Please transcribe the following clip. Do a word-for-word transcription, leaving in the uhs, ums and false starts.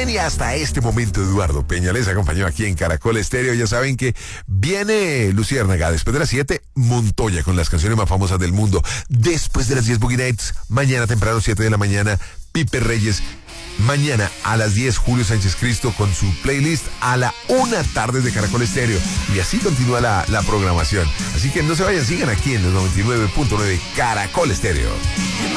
bien, y hasta este momento Eduardo Peña les acompañó aquí en Caracol Estéreo. Ya saben que viene Luciérnaga después de las siete, Montoya con las canciones más famosas del mundo. Después de las diez, Boogie Nights. Mañana temprano, siete de la mañana, Pipe Reyes. Mañana a las diez, Julio Sánchez Cristo con su playlist a la una tarde de Caracol Estéreo. Y así continúa la, la programación. Así que no se vayan, sigan aquí en el noventa y nueve punto nueve Caracol Estéreo.